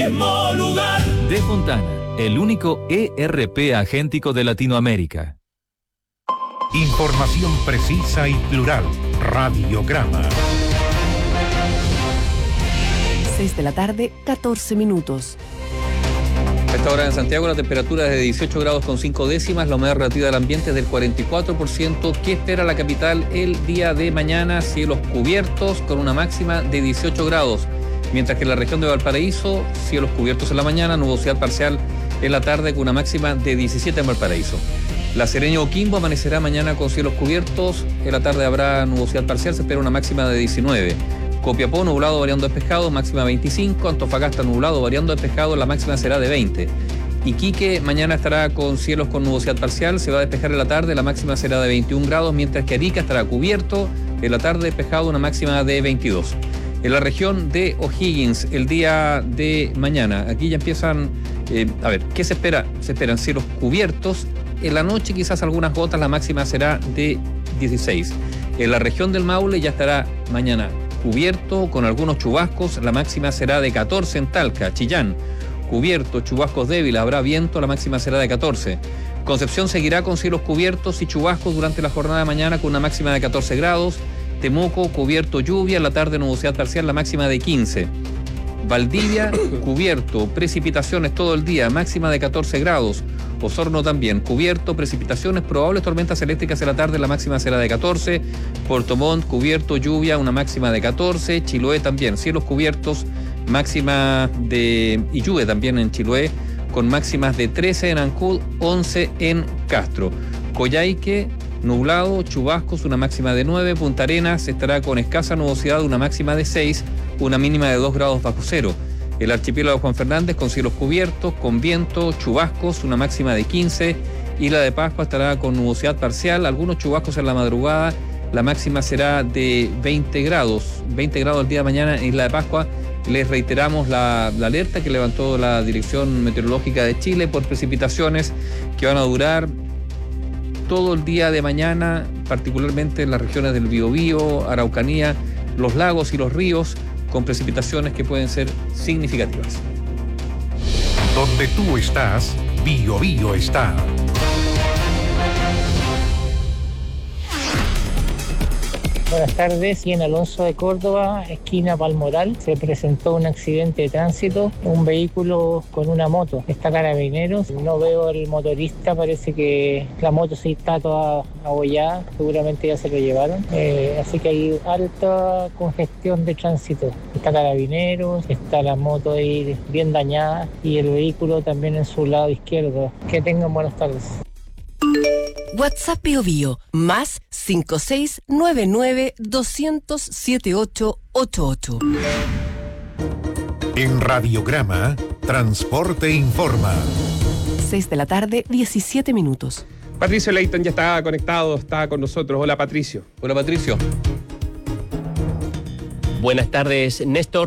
mismo lugar. De Fontana, el único ERP agéntico de Latinoamérica. Información precisa y plural. Radiograma. 6 de la tarde, 14 minutos. A esta hora en Santiago la temperatura es de 18 grados con 5 décimas, la humedad relativa del ambiente es del 44%. ¿Qué espera la capital el día de mañana? Cielos cubiertos con una máxima de 18 grados. Mientras que en la región de Valparaíso, cielos cubiertos en la mañana, nubosidad parcial en la tarde con una máxima de 17 en Valparaíso. La Serena Oquimbo amanecerá mañana con cielos cubiertos, en la tarde habrá nubosidad parcial, se espera una máxima de 19. Copiapó nublado variando despejado, máxima 25. Antofagasta nublado variando despejado, la máxima será de 20. Iquique mañana estará con cielos con nubosidad parcial, se va a despejar en la tarde, la máxima será de 21 grados, mientras que Arica estará cubierto, en la tarde despejado, una máxima de 22. En la región de O'Higgins, el día de mañana, aquí ya empiezan, ¿qué se espera? Se esperan cielos cubiertos, en la noche quizás algunas gotas, la máxima será de 16. En la región del Maule ya estará mañana cubierto con algunos chubascos, la máxima será de 14 en Talca. Chillán, cubierto, chubascos débiles, habrá viento, la máxima será de 14. Concepción seguirá con cielos cubiertos y chubascos durante la jornada de mañana con una máxima de 14 grados. Temuco, cubierto, lluvia, en la tarde nubosidad parcial, la máxima de 15. Valdivia, cubierto, precipitaciones todo el día, máxima de 14 grados. Osorno también, cubierto, precipitaciones, probables tormentas eléctricas en la tarde, la máxima será de 14. Puerto Montt, cubierto, lluvia, una máxima de 14. Chiloé también, cielos cubiertos, máxima de... y lluvia también en Chiloé, con máximas de 13 en Ancud, 11 en Castro. Coyhaique, nublado, chubascos, una máxima de 9. Punta Arenas estará con escasa nubosidad, una máxima de 6, una mínima de 2 grados bajo cero. El archipiélago Juan Fernández con cielos cubiertos, con viento, chubascos, una máxima de 15. Isla de Pascua estará con nubosidad parcial, algunos chubascos en la madrugada, la máxima será de 20 grados. 20 grados el día de mañana en Isla de Pascua. Les reiteramos la alerta que levantó la Dirección Meteorológica de Chile por precipitaciones que van a durar todo el día de mañana, particularmente en las regiones del Biobío, Araucanía, los lagos y los ríos, con precipitaciones que pueden ser significativas. Donde tú estás, Biobío está. Buenas tardes, y en Alonso de Córdoba, esquina Palmoral, se presentó un accidente de tránsito, un vehículo con una moto. Está Carabineros, no veo al motorista, parece que la moto sí está toda abollada, seguramente ya se lo llevaron, así que hay alta congestión de tránsito. Está Carabineros, está la moto ahí bien dañada y el vehículo también en su lado izquierdo. Que tengan buenas tardes. WhatsApp Biobío, más 5699-200-7888. En Radiograma, Transporte Informa. 6 de la tarde, 17 minutos. Patricio Leighton ya está conectado, está con nosotros. Hola, Patricio. Hola, Patricio. Buenas tardes, Néstor.